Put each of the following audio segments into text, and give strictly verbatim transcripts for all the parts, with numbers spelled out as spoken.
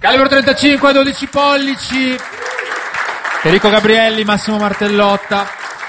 Calibro trentacinque, dodici pollici. Enrico Gabrielli, Massimo Martellotta.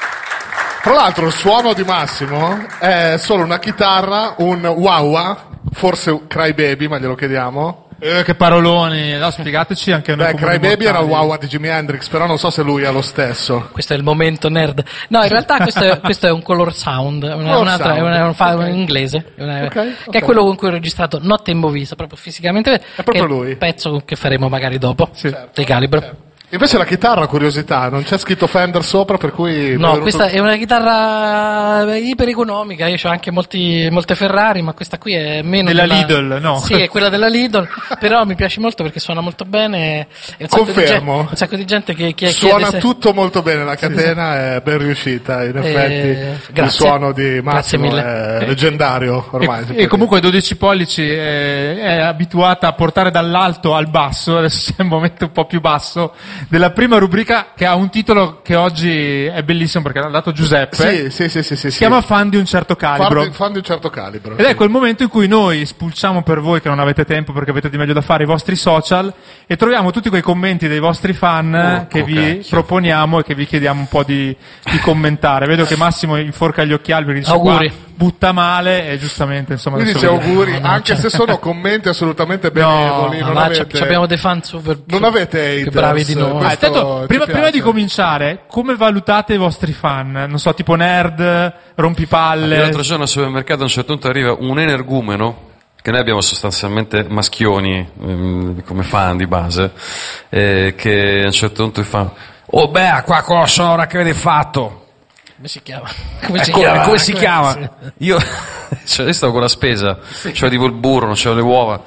Tra l'altro il suono di Massimo è solo una chitarra, un wah-wah, forse Cry Baby, ma glielo chiediamo. Eh, che paroloni, no, spiegateci anche noi. Beh, Cry Baby era il wah-wah di Jimi Hendrix, però non so se lui ha lo stesso. Questo è il momento nerd. No, in realtà questo è, questo è un color sound, una, Color un'altra, sound. è una, un fa- Okay. in inglese, una- Okay, che okay. è quello con cui ho registrato Notte in Movisa, proprio fisicamente. È proprio che lui. Un pezzo che faremo magari dopo, Sì. di Calibro. Invece la chitarra, curiosità, non c'è scritto Fender sopra, per cui... mi è No, venuto- questa è una chitarra iper economica, io ho anche molti, molte Ferrari, ma questa qui è meno Della della... Lidl, no? Sì, è quella della Lidl, però mi piace molto perché suona molto bene. E un sacco di Confermo. gente- un sacco di gente che, che Suona chiede se- tutto molto bene, la catena è ben riuscita, in effetti il grazie. suono di Grazie Massimo mille. è leggendario ormai. si E, può e comunque dodici pollici è, è abituata a portare dall'alto al basso, adesso c'è un momento un po' più basso, della prima rubrica che ha un titolo che oggi è bellissimo perché l'ha dato Giuseppe, dire. Sì, sì, sì, sì, sì, si sì. chiama Fan di un certo calibro. Fan di, fan di un certo calibro. Ed è sì. quel momento in cui noi spulciamo per voi che non avete tempo perché avete di meglio da fare i vostri social e troviamo tutti quei commenti dei vostri fan Porco che vi cacchio. proponiamo e che vi chiediamo un po' di, di commentare. Vedo che Massimo inforca gli occhiali perché dice Auguri. qua butta male e giustamente insomma Mi adesso dice vediamo. auguri, No, no, anche cioè- se sono commenti assolutamente benevoli, No, non ma avete... c'è- abbiamo dei fan super, Non super- avete più haters, bravi di noi. questo- Ah, intanto, ci prima, piace. prima di cominciare, come valutate i vostri fan? Non so, tipo nerd, rompipalle. L'altro giorno al supermercato a un certo punto arriva un energumeno, che noi abbiamo sostanzialmente maschioni ehm, come fan di base, eh, che a un certo punto fa: oh beh, qua cosa sonora che avete fatto? Come si chiama? Come Eh, si come, chiama? come si chiama? Sì. Io, cioè, io stavo con la spesa, c'era tipo il burro, non c'erano le uova.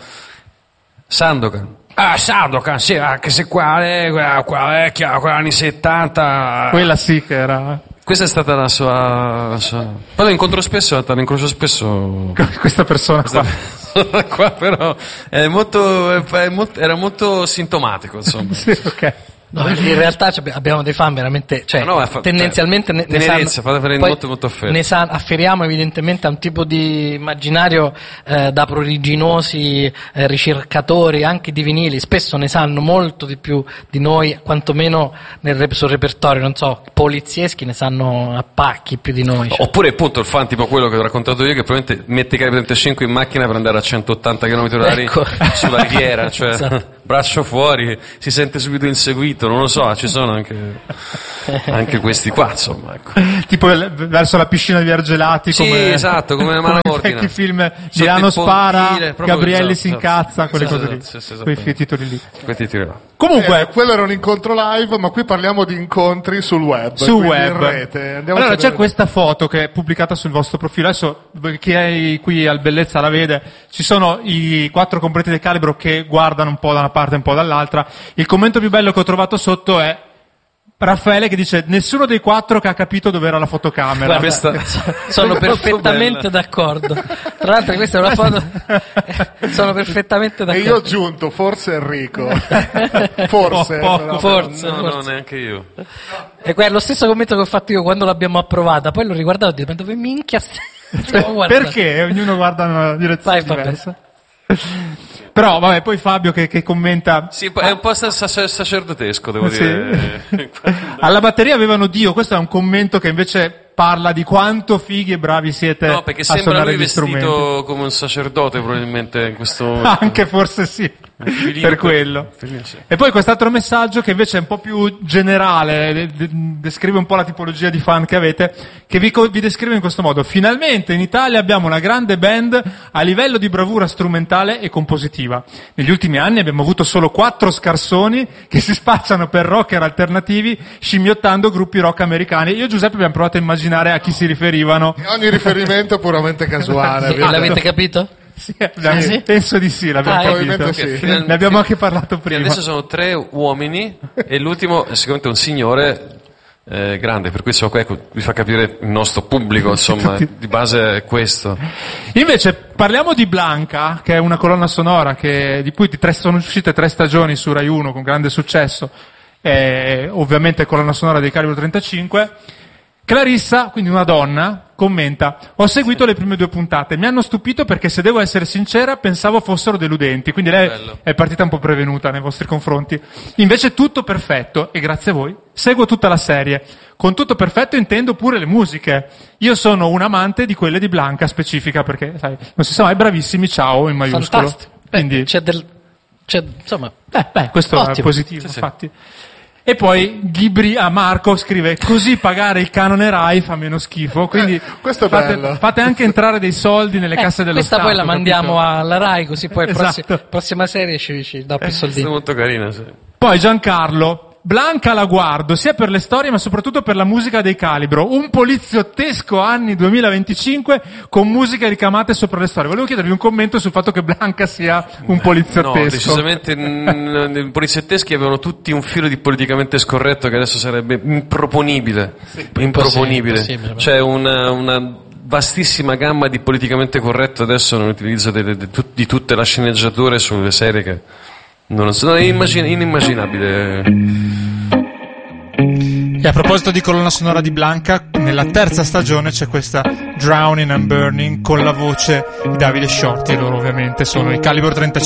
Sandokan. Ah, Sandokan, sì, anche se qua è quella, quella vecchia, quella anni settanta. Quella sì che era. Questa è stata la sua. La sua... Poi lo incontro spesso, la incrocio spesso. Questa persona qua. qua però è molto, è molto- era molto sintomatico, insomma. Sì, ok. No, in realtà ci abbi- abbiamo dei fan veramente, cioè, No, no, fa- tendenzialmente ne, ne tenerezza, sanno, fate venire poi molto, molto affetto. ne sa- afferiamo evidentemente a un tipo di immaginario eh, da pruriginosi eh, ricercatori anche di vinili, spesso ne sanno molto di più di noi, quantomeno nel rep- sul repertorio, non so, polizieschi ne sanno a pacchi più di noi. Cioè. Oppure appunto il fan tipo quello che ho raccontato io, che probabilmente mette Calibro trentacinque in macchina per andare a centottanta chilometri orari Ecco. sulla riviera, cioè Esatto. braccio fuori, si sente subito inseguito, non lo so, ci sono anche, anche questi qua, insomma, ecco. Tipo il- verso la piscina di Argelati, Sì, come, esatto, come Mano i Ordina. vecchi film Sotto Milano il spara, pontile, proprio Gabrielli esatto, si esatto. incazza, quelle Esatto, cose lì, esatto, sì, sì, quei esattamente. titoli lì. Questi tiri là. Comunque, Eh, quello era un incontro live, ma qui parliamo di incontri sul web. sul quindi web. in rete. Andiamo Allora a c'è vedere. questa foto che è pubblicata sul vostro profilo, adesso chi è qui al Bellezza la vede, ci sono i quattro componenti del calibro che guardano un po' da una parte e un po' dall'altra. Il commento più bello che ho trovato sotto è Raffaele che dice nessuno dei quattro che ha capito dove era la fotocamera. Guarda, questa- sono molto perfettamente bella. d'accordo. Tra l'altro questa è una foto, sono perfettamente E d'accordo. io ho aggiunto, forse Enrico. Forse. Po- però. Forse, No, no, forse. neanche io. E quello, lo stesso commento che ho fatto io quando l'abbiamo approvata, poi l'ho riguardato e ho detto, ma dove minchia stai? Oh, guarda. Perché? Ognuno guarda in una direzione Vai, Fabio. diversa. Però vabbè, poi Fabio che, che commenta Sì, è un po' sac- sac- sacerdotesco, devo Sì. dire. alla batteria avevano Dio, questo è un commento che invece parla di quanto fighi e bravi siete No, perché a sembra suonare lui gli vestito strumenti. come un sacerdote probabilmente in questo momento. Anche forse sì, filino per quello. per- per- sì. E poi quest'altro messaggio che invece è un po' più generale, de- de- descrive un po' la tipologia di fan che avete, che vi, co- vi descrive in questo modo. Finalmente in Italia abbiamo una grande band a livello di bravura strumentale e compositiva. Negli ultimi anni abbiamo avuto solo quattro scarsoni che si spacciano per rocker alternativi scimmiottando gruppi rock americani. Io e Giuseppe abbiamo provato a immaginare a chi si riferivano. E ogni riferimento è puramente casuale. Sì, vedete? l'avete capito? Sì, abbiamo- Sì. penso di sì, l'abbiamo Ah, capito. probabilmente sì. Ne abbiamo anche parlato Quindi prima. adesso sono tre uomini e l'ultimo è sicuramente un signore eh, grande, per cui so, ecco, vi fa capire il nostro pubblico, insomma, Tutti- di base è questo. Invece parliamo di Blanca, che è una colonna sonora che, di cui di tre, sono uscite tre stagioni su Rai uno con grande successo, eh, ovviamente colonna sonora dei Calibro trentacinque. Clarissa, quindi una donna, commenta: ho seguito le prime due puntate, mi hanno stupito perché, se devo essere sincera, pensavo fossero deludenti, quindi lei Bello. è partita un po' prevenuta nei vostri confronti. Invece tutto perfetto, e grazie a voi seguo tutta la serie. Con tutto perfetto intendo pure le musiche. Io sono un amante di quelle di Blanca, specifica, perché sai, non si sa mai, bravissimi, ciao in maiuscolo. Fantastico. Beh, Quindi c'è del, c'è, insomma, eh, beh, questo Ottimo. è positivo, Sì, sì. infatti. E poi Ghibri a Marco scrive: così pagare il canone Rai fa meno schifo, quindi Eh, questo è fate, bello. fate anche entrare dei soldi nelle eh, casse dello questa Stato. poi la mandiamo capito? alla Rai, così poi la Esatto. prossima serie ci, ci dà più Questa è soldini. molto carina, sì. Poi Giancarlo: Blanca la guardo sia per le storie ma soprattutto per la musica dei Calibro, un poliziottesco anni duemilaventicinque con musiche ricamate sopra le storie. Volevo chiedervi un commento sul fatto che Blanca sia un poliziottesco. No, decisamente n- i poliziotteschi avevano tutti un filo di politicamente scorretto che adesso sarebbe improponibile. improponibile. impossibile. C'è una, una vastissima gamma di politicamente corretto adesso nell'utilizzo de- de- de- tut- di tutte le sceneggiature sulle serie che non so, è immagin- inimmaginabile. E a proposito di colonna sonora di Blanca, nella terza stagione c'è questa Drowning and Burning con la voce di Davide Sciotti, e loro ovviamente sono i Calibro trentacinque.